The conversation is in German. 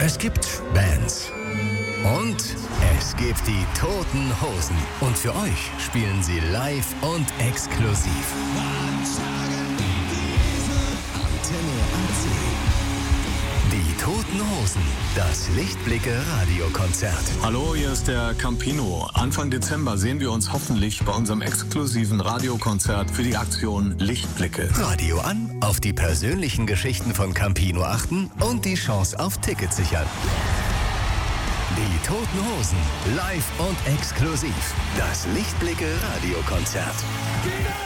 Es gibt Bands. Und es gibt die Toten Hosen. Und für euch spielen sie live und exklusiv. Antenne AC. Die Toten Hosen. Das Lichtblicke-Radiokonzert. Hallo, hier ist der Campino. Anfang Dezember sehen wir uns hoffentlich bei unserem exklusiven Radiokonzert für die Aktion Lichtblicke. Radio an, auf die persönlichen Geschichten von Campino achten und die Chance auf Tickets sichern. Die Toten Hosen, live und exklusiv. Das Lichtblicke-Radiokonzert.